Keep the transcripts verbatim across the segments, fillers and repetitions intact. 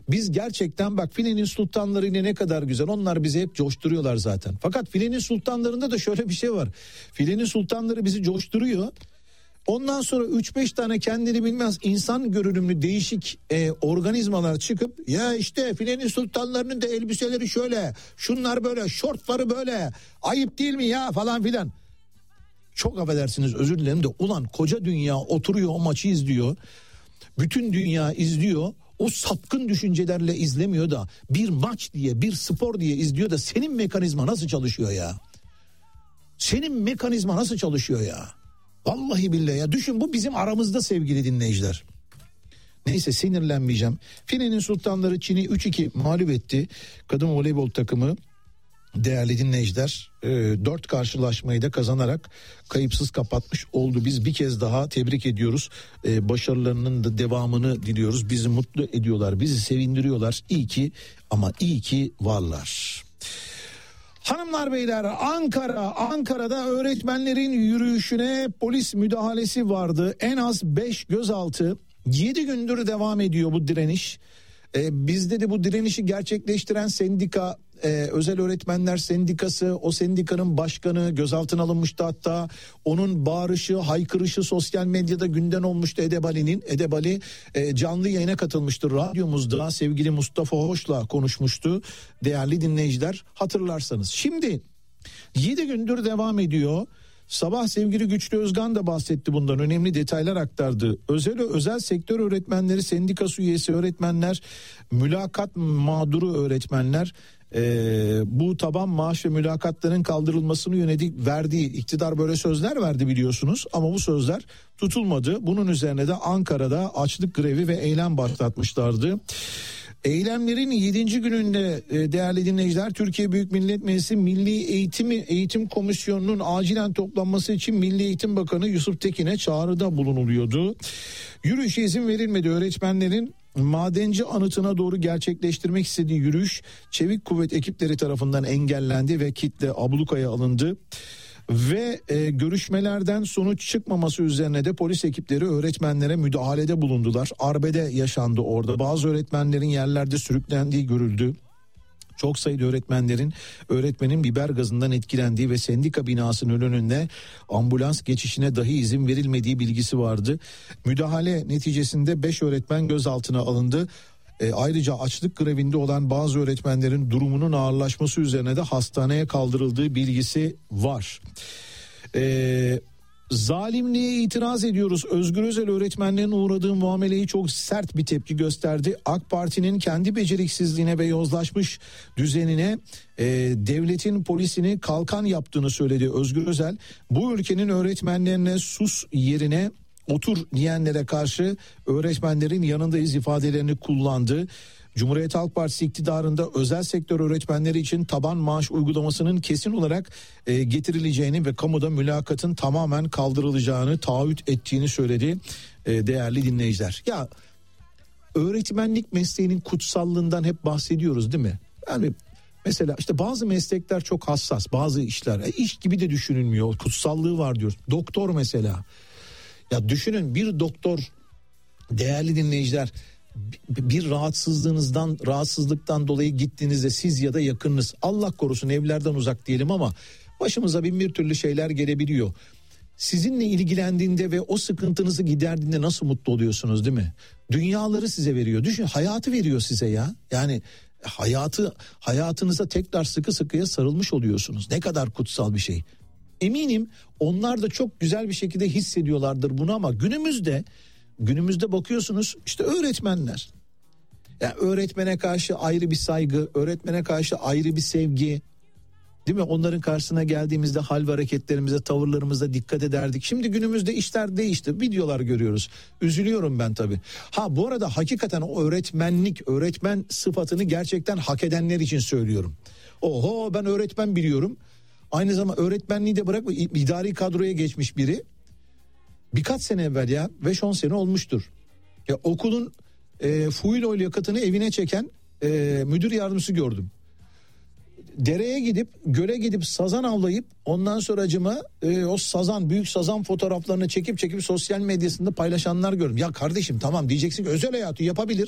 Biz gerçekten bak filenin sultanları yine ne kadar güzel, onlar bizi hep coşturuyorlar zaten. Fakat filenin sultanlarında da şöyle bir şey var. Filenin sultanları bizi coşturuyor. Ondan sonra üç beş tane kendini bilmez insan görünümlü değişik e, organizmalar çıkıp ya işte filenin sultanlarının da elbiseleri şöyle, şunlar böyle, şortları böyle, ayıp değil mi ya falan filan. Çok affedersiniz, özür dilerim de ulan koca dünya oturuyor o maçı izliyor. Bütün dünya izliyor. O sapkın düşüncelerle izlemiyor da bir maç diye, bir spor diye izliyor da senin mekanizma nasıl çalışıyor ya? Senin mekanizma nasıl çalışıyor ya? Vallahi billahi ya, düşün, bu bizim aramızda sevgili dinleyiciler. Neyse, sinirlenmeyeceğim. Filenin sultanları Çin'i üç iki mağlup etti. Kadın voleybol takımı değerli dinleyiciler dört karşılaşmayı da kazanarak kayıpsız kapatmış oldu. Biz bir kez daha tebrik ediyoruz. E, başarılarının da devamını diliyoruz. Bizi mutlu ediyorlar, bizi sevindiriyorlar. İyi ki, ama iyi ki varlar. Hanımlar beyler, Ankara, Ankara'da öğretmenlerin yürüyüşüne polis müdahalesi vardı. En az beş gözaltı, yedi gündür devam ediyor bu direniş. Ee, bizde de bu direnişi gerçekleştiren sendika, e, Özel Öğretmenler Sendikası, o sendikanın başkanı gözaltına alınmıştı hatta. Onun bağırışı, haykırışı sosyal medyada gündem olmuştu Edebali'nin. Edebali e, canlı yayına katılmıştı radyomuzda, sevgili Mustafa Hoş'la konuşmuştu değerli dinleyiciler, hatırlarsanız. Şimdi yedi gündür devam ediyor. Sabah sevgili Güçlü Özgan da bahsetti bundan, önemli detaylar aktardı. Özel özel sektör öğretmenleri sendikası üyesi öğretmenler, mülakat mağduru öğretmenler e, bu taban maaş ve mülakatların kaldırılmasını yönelik verdiği, iktidar böyle sözler verdi biliyorsunuz, ama bu sözler tutulmadı. Bunun üzerine de Ankara'da açlık grevi ve eylem başlatmışlardı. Eylemlerin yedinci gününde değerli dinleyiciler, Türkiye Büyük Millet Meclisi Milli Eğitim Eğitim Komisyonu'nun acilen toplanması için Milli Eğitim Bakanı Yusuf Tekin'e çağrıda bulunuluyordu. Yürüyüşe izin verilmedi. Öğretmenlerin Madenci Anıtı'na doğru gerçekleştirmek istediği yürüyüş Çevik Kuvvet ekipleri tarafından engellendi ve kitle ablukaya alındı. Ve e, görüşmelerden sonuç çıkmaması üzerine de polis ekipleri öğretmenlere müdahalede bulundular. Arbede yaşandı orada. Bazı öğretmenlerin yerlerde sürüklendiği görüldü. Çok sayıda öğretmenlerin öğretmenin biber gazından etkilendiği ve sendika binasının önünde ambulans geçişine dahi izin verilmediği bilgisi vardı. Müdahale neticesinde beş öğretmen gözaltına alındı. E, ayrıca açlık grevinde olan bazı öğretmenlerin durumunun ağırlaşması üzerine de hastaneye kaldırıldığı bilgisi var. E, zalimliğe itiraz ediyoruz. Özgür Özel öğretmenlerin uğradığı muameleyi çok sert bir tepki gösterdi. AK Parti'nin kendi beceriksizliğine ve yozlaşmış düzenine e, devletin polisini kalkan yaptığını söyledi Özgür Özel. Bu ülkenin öğretmenlerine sus yerine otur diyenlere karşı öğretmenlerin yanındayız ifadelerini kullandı. Cumhuriyet Halk Partisi iktidarında özel sektör öğretmenleri için taban maaş uygulamasının kesin olarak e, getirileceğini ve kamuda mülakatın tamamen kaldırılacağını taahhüt ettiğini söyledi e, değerli dinleyiciler. Ya öğretmenlik mesleğinin kutsallığından hep bahsediyoruz değil mi? Yani mesela işte bazı meslekler çok hassas, bazı işler e, iş gibi de düşünülmüyor, kutsallığı var diyoruz. Doktor mesela. Ya düşünün, bir doktor değerli dinleyiciler, bir rahatsızlığınızdan rahatsızlıktan dolayı gittiğinizde siz ya da yakınınız, Allah korusun evlerden uzak diyelim ama başımıza bin bir türlü şeyler gelebiliyor. Sizinle ilgilendiğinde ve o sıkıntınızı giderdiğinde nasıl mutlu oluyorsunuz değil mi? Dünyaları size veriyor. Düşün, hayatı veriyor size ya. Yani hayatı hayatınıza tekrar sıkı sıkıya sarılmış oluyorsunuz. Ne kadar kutsal bir şey. Eminim onlar da çok güzel bir şekilde hissediyorlardır bunu, ama günümüzde günümüzde bakıyorsunuz işte öğretmenler. Yani öğretmene karşı ayrı bir saygı, öğretmene karşı ayrı bir sevgi. Değil mi? Onların karşısına geldiğimizde hal ve hareketlerimize, tavırlarımıza dikkat ederdik. Şimdi günümüzde işler değişti. Videolar görüyoruz. Üzülüyorum ben tabii. Ha bu arada hakikaten o öğretmenlik, öğretmen sıfatını gerçekten hak edenler için söylüyorum. Oho, ben öğretmen biliyorum. Aynı zamanda öğretmenliği de bırak, idari kadroya geçmiş biri. Birkaç sene evvel, ya beş on sene olmuştur. Ya okulun e, fuel oil yakıtını evine çeken e, müdür yardımcısı gördüm. Dereye gidip, göle gidip sazan avlayıp ondan sonracıma e, o sazan, büyük sazan fotoğraflarını çekip çekip sosyal medyasında paylaşanlar gördüm. Ya kardeşim tamam diyeceksin ki özel hayatı yapabilir.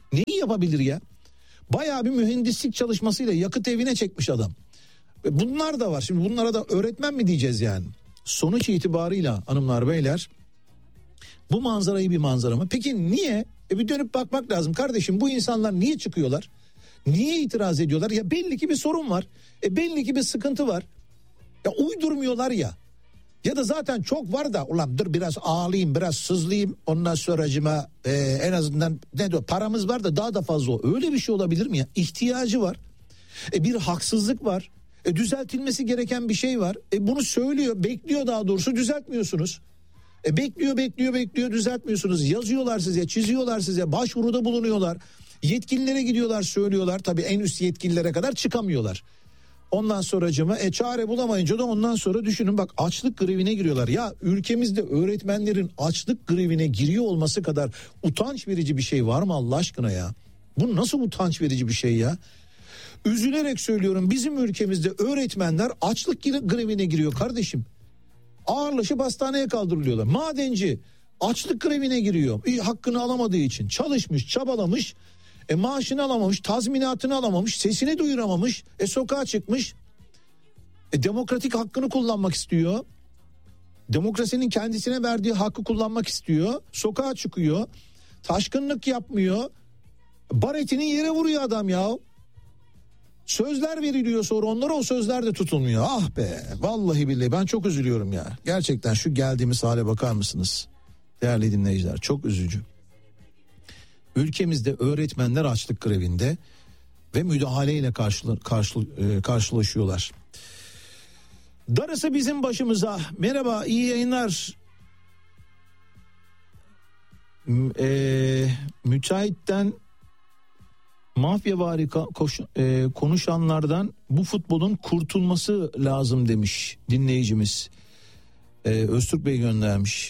Neyi yapabilir ya? Bayağı bir mühendislik çalışmasıyla yakıt evine çekmiş adam. Bunlar da var. Şimdi bunlara da öğretmen mi diyeceğiz yani? Sonuç itibarıyla hanımlar beyler, bu manzarayı bir manzara mı? Peki niye? E bir dönüp bakmak lazım. Kardeşim bu insanlar niye çıkıyorlar? Niye itiraz ediyorlar? Ya belli ki bir sorun var. E belli ki bir sıkıntı var. Ya uydurmuyorlar ya. Ya da zaten çok var da ulan dur biraz ağlayayım, biraz sızlayayım. Ondan sonracıma e, en azından ne diyor, paramız var da daha da fazla o. Öyle bir şey olabilir mi ya? İhtiyacı var. E bir haksızlık var. E düzeltilmesi gereken bir şey var. E bunu söylüyor, bekliyor, daha doğrusu düzeltmiyorsunuz. E bekliyor, bekliyor, bekliyor, düzeltmiyorsunuz. Yazıyorlar size, çiziyorlar size, başvuruda bulunuyorlar. Yetkililere gidiyorlar, söylüyorlar. Tabii en üst yetkililere kadar çıkamıyorlar. Ondan sonracığıma e çare bulamayınca da ondan sonra düşünün bak açlık grevine giriyorlar. Ya ülkemizde öğretmenlerin açlık grevine giriyor olması kadar utanç verici bir şey var mı Allah aşkına ya? Bu nasıl utanç verici bir şey ya? Üzülerek söylüyorum, bizim ülkemizde öğretmenler açlık grevine giriyor kardeşim. Ağırlaşıp hastaneye kaldırılıyorlar. Madenci açlık grevine giriyor. E, hakkını alamadığı için çalışmış, çabalamış. E maaşını alamamış, tazminatını alamamış, sesini duyuramamış. E sokağa çıkmış. E demokratik hakkını kullanmak istiyor. Demokrasinin kendisine verdiği hakkı kullanmak istiyor. Sokağa çıkıyor. Taşkınlık yapmıyor. Baretini yere vuruyor adam ya. Sözler veriliyor sonra onlara, o sözler de tutulmuyor. Ah be, vallahi billahi ben çok üzülüyorum ya. Gerçekten şu geldiğimiz hale bakar mısınız? Değerli dinleyiciler, çok üzücü. Ülkemizde öğretmenler açlık grevinde ve müdahaleyle karşı, karşı, e, karşılaşıyorlar. Darısı bizim başımıza. Merhaba, iyi yayınlar. E, müteahhitten mafyavari koş, e, konuşanlardan bu futbolun kurtulması lazım demiş dinleyicimiz. E, Öztürk Bey göndermiş.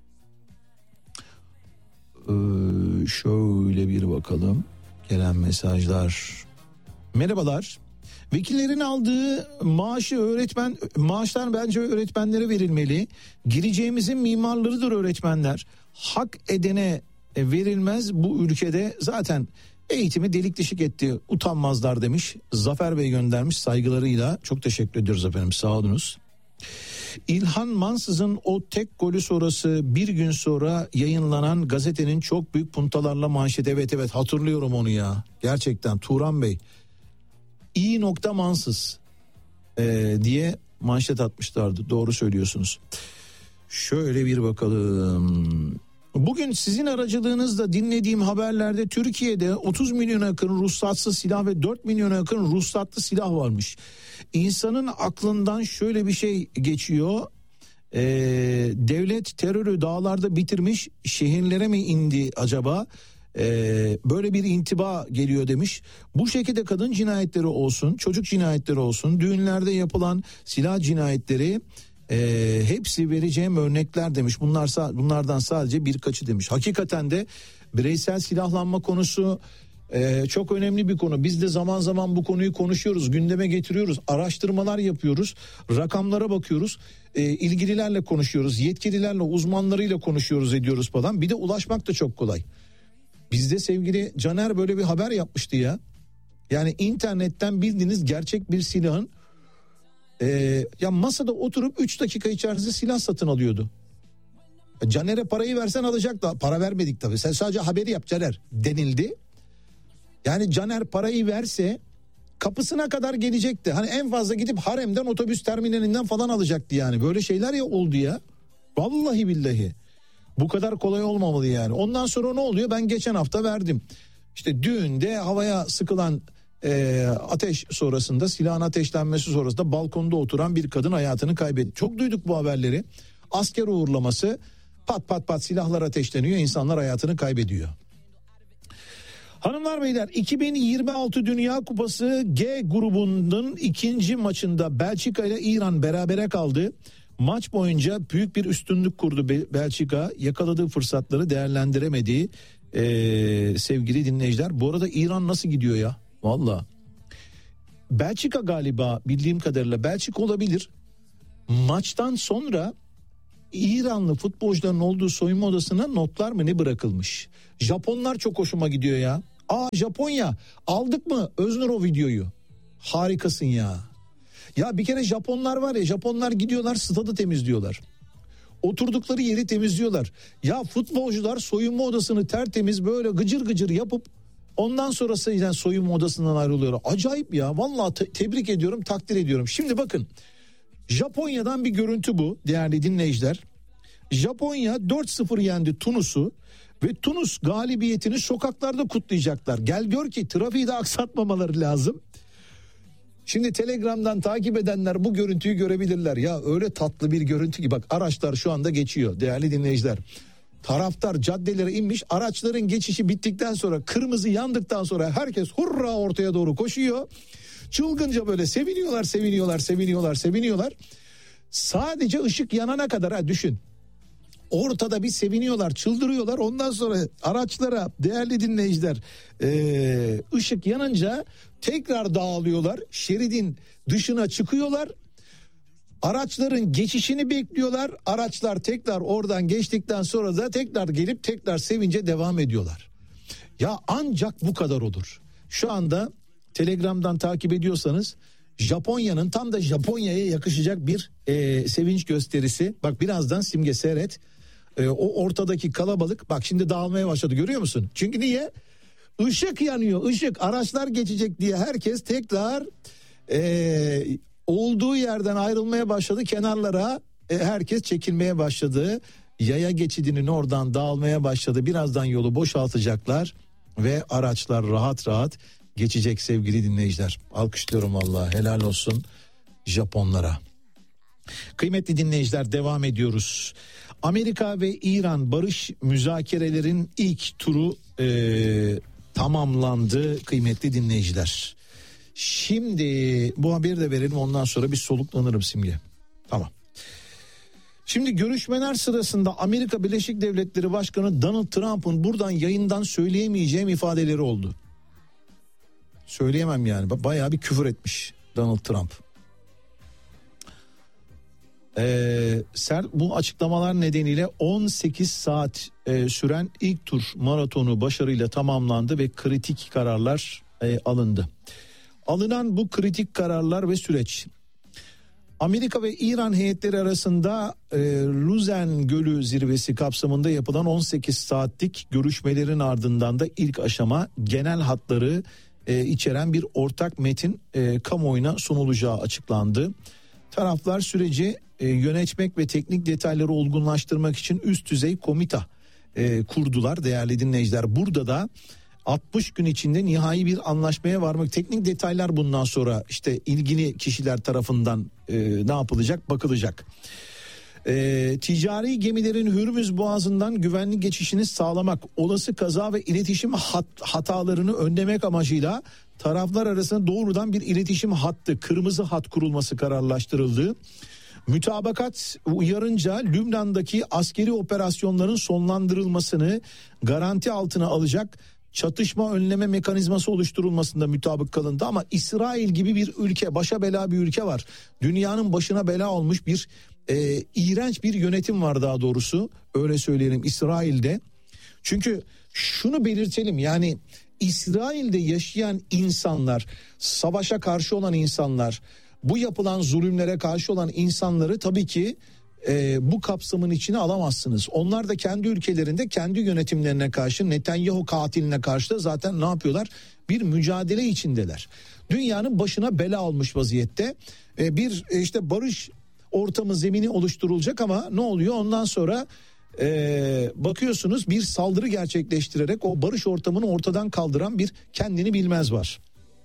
Ee, şöyle bir bakalım gelen mesajlar. Merhabalar. Vekillerin aldığı maaşı öğretmen maaşlar bence öğretmenlere verilmeli. Gireceğimizin mimarlarıdır öğretmenler. Hak edene verilmez bu ülkede, zaten eğitimi delik deşik etti, utanmazlar demiş. Zafer Bey göndermiş saygılarıyla. Çok teşekkür ediyoruz efendim, sağ olunuz. İlhan Mansız'ın o tek golü sonrası bir gün sonra yayınlanan gazetenin çok büyük puntalarla manşet, evet evet hatırlıyorum onu ya. Gerçekten Turan Bey iyi nokta Mansız ee, diye manşet atmışlardı, doğru söylüyorsunuz. Şöyle bir bakalım. Bugün sizin aracılığınızla dinlediğim haberlerde Türkiye'de otuz milyona yakın ruhsatsız silah ve dört milyona yakın ruhsatlı silah varmış. İnsanın aklından şöyle bir şey geçiyor. Ee, devlet terörü dağlarda bitirmiş, şehirlere mi indi acaba? Ee, böyle bir intiba geliyor demiş. Bu şekilde kadın cinayetleri olsun, çocuk cinayetleri olsun, düğünlerde yapılan silah cinayetleri, e, hepsi vereceğim örnekler demiş. Bunlar bunlardan sadece birkaçı demiş. Hakikaten de bireysel silahlanma konusu Ee, çok önemli bir konu. Biz de zaman zaman bu konuyu konuşuyoruz, gündeme getiriyoruz, araştırmalar yapıyoruz, rakamlara bakıyoruz, ee, ilgililerle konuşuyoruz, yetkililerle, uzmanlarıyla konuşuyoruz, ediyoruz falan. Bir de ulaşmak da çok kolay. Bizde sevgili Caner böyle bir haber yapmıştı ya. Yani internetten bildiğiniz gerçek bir silahın e, ya masada oturup üç dakika içerisinde silah satın alıyordu. Caner'e parayı versen alacak da para vermedik tabii. Sen sadece haberi yap Caner denildi. Yani Caner parayı verse kapısına kadar gelecekti. Hani en fazla gidip Harem'den, otobüs terminalinden falan alacaktı yani. Böyle şeyler ya oldu ya. Vallahi billahi. Bu kadar kolay olmamalı yani. Ondan sonra ne oluyor? Ben geçen hafta verdim. İşte düğünde havaya sıkılan e, ateş sonrasında, silahın ateşlenmesi sonrasında balkonda oturan bir kadın hayatını kaybetti. Çok duyduk bu haberleri. Asker uğurlaması, pat pat pat silahlar ateşleniyor, insanlar hayatını kaybediyor. Hanımlar beyler, iki bin yirmi altı Dünya Kupası G grubunun ikinci maçında Belçika ile İran berabere kaldı. Maç boyunca büyük bir üstünlük kurdu Belçika, yakaladığı fırsatları değerlendiremedi ee, sevgili dinleyiciler. Bu arada İran nasıl gidiyor ya? Valla Belçika galiba, bildiğim kadarıyla Belçika olabilir. Maçtan sonra İranlı futbolcuların olduğu soyunma odasına notlar mı ne bırakılmış? Japonlar çok hoşuma gidiyor ya. Aa Japonya aldık mı Öznur o videoyu? Harikasın ya. Ya bir kere Japonlar var ya, Japonlar gidiyorlar stadı temizliyorlar. Oturdukları yeri temizliyorlar. Ya futbolcular soyunma odasını tertemiz böyle gıcır gıcır yapıp ondan sonrası yani soyunma odasından ayrılıyorlar. Acayip ya, vallahi te- tebrik ediyorum, takdir ediyorum. Şimdi bakın, Japonya'dan bir görüntü bu değerli dinleyiciler. Japonya dört sıfır yendi Tunus'u ve Tunus galibiyetini sokaklarda kutlayacaklar. Gel gör ki trafiği de aksatmamaları lazım. Şimdi Telegram'dan takip edenler bu görüntüyü görebilirler. Ya öyle tatlı bir görüntü ki, bak araçlar şu anda geçiyor değerli dinleyiciler. Taraftar caddelere inmiş, araçların geçişi bittikten sonra, kırmızı yandıktan sonra herkes hurra ortaya doğru koşuyor. Çılgınca böyle seviniyorlar, seviniyorlar, seviniyorlar, seviniyorlar. Sadece ışık yanana kadar, ha düşün. Ortada bir seviniyorlar, çıldırıyorlar. Ondan sonra araçlara değerli dinleyiciler ee, ışık yanınca tekrar dağılıyorlar. Şeridin dışına çıkıyorlar. Araçların geçişini bekliyorlar. Araçlar tekrar oradan geçtikten sonra da tekrar gelip tekrar sevince devam ediyorlar. Ya ancak bu kadar olur. Şu anda Telegram'dan takip ediyorsanız Japonya'nın tam da Japonya'ya yakışacak bir e, sevinç gösterisi. Bak birazdan Simge seyret. E, o ortadaki kalabalık bak şimdi dağılmaya başladı, görüyor musun? Çünkü niye? Işık yanıyor, ışık, araçlar geçecek diye herkes tekrar e, olduğu yerden ayrılmaya başladı. Kenarlara e, herkes çekilmeye başladı. Yaya geçidinin oradan dağılmaya başladı. Birazdan yolu boşaltacaklar ve araçlar rahat rahat geçecek sevgili dinleyiciler. Alkışlıyorum vallahi, helal olsun Japonlara. Kıymetli dinleyiciler, devam ediyoruz. Amerika ve İran barış müzakerelerin ilk turu e, tamamlandı kıymetli dinleyiciler. Şimdi bu haberi de verelim, ondan sonra bir soluklanırım Simge. Tamam. Şimdi görüşmeler sırasında Amerika Birleşik Devletleri Başkanı Donald Trump'ın buradan yayından söyleyemeyeceğim ifadeleri oldu. Söyleyemem yani, bayağı bir küfür etmiş Donald Trump. Ee, ser, bu açıklamalar nedeniyle on sekiz saat e, süren ilk tur maratonu başarıyla tamamlandı ve kritik kararlar e, alındı. Alınan bu kritik kararlar ve süreç Amerika ve İran heyetleri arasında e, Luzern Gölü zirvesi kapsamında yapılan on sekiz saatlik görüşmelerin ardından da ilk aşama genel hatları e, içeren bir ortak metin e, kamuoyuna sunulacağı açıklandı. Taraflar süreci e, yönetmek ve teknik detayları olgunlaştırmak için üst düzey komite e, kurdular değerli dinleyiciler. Burada da altmış gün içinde nihai bir anlaşmaya varmak, teknik detaylar bundan sonra işte ilgili kişiler tarafından e, ne yapılacak bakılacak. E, ticari gemilerin Hürmüz Boğazı'ndan güvenli geçişini sağlamak, olası kaza ve iletişim hat, hatalarını önlemek amacıyla taraflar arasında doğrudan bir iletişim hattı, kırmızı hat kurulması kararlaştırıldı. Mütabakat uyarınca Lübnan'daki askeri operasyonların sonlandırılmasını garanti altına alacak çatışma önleme mekanizması oluşturulmasında mutabık kalındı. Ama İsrail gibi bir ülke, başa bela bir ülke var. Dünyanın başına bela olmuş bir e, iğrenç bir yönetim var, daha doğrusu öyle söyleyelim İsrail'de. Çünkü şunu belirtelim, yani İsrail'de yaşayan insanlar, savaşa karşı olan insanlar, bu yapılan zulümlere karşı olan insanları tabii ki e, bu kapsamın içine alamazsınız. Onlar da kendi ülkelerinde kendi yönetimlerine karşı, Netanyahu katiline karşı da zaten ne yapıyorlar? Bir mücadele içindeler. Dünyanın başına bela olmuş vaziyette e, bir e, işte barış ortamı, zemini oluşturulacak ama ne oluyor ondan sonra? Ee, bakıyorsunuz bir saldırı gerçekleştirerek o barış ortamını ortadan kaldıran bir kendini bilmez var.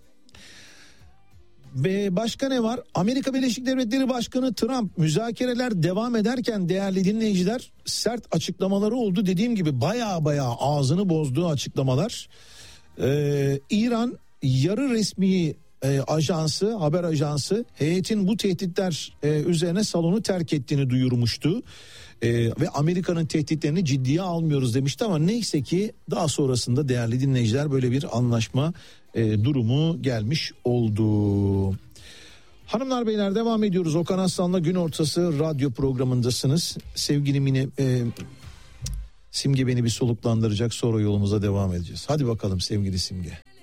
Ve başka ne var? Amerika Birleşik Devletleri Başkanı Trump müzakereler devam ederken değerli dinleyiciler sert açıklamaları oldu. Dediğim gibi baya baya ağzını bozduğu açıklamalar. Ee, İran yarı resmi e, ajansı, haber ajansı heyetin bu tehditler e, üzerine salonu terk ettiğini duyurmuştu. Ee, ve Amerika'nın tehditlerini ciddiye almıyoruz demişti ama neyse ki daha sonrasında değerli dinleyiciler böyle bir anlaşma e, durumu gelmiş oldu. Hanımlar beyler, devam ediyoruz. Okan Aslan'la Gün Ortası radyo programındasınız. Sevgili Mine, e, Simge beni bir soluklandıracak, sonra yolumuza devam edeceğiz. Hadi bakalım sevgili Simge.